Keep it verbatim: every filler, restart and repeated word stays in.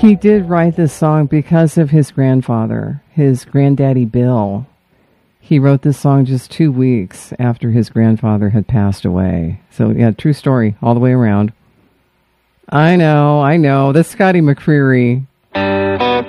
He did write this song because of his grandfather, his granddaddy Bill. He wrote this song just two weeks after his grandfather had passed away. So, yeah, true story all the way around. I know, I know. That's Scotty McCreery.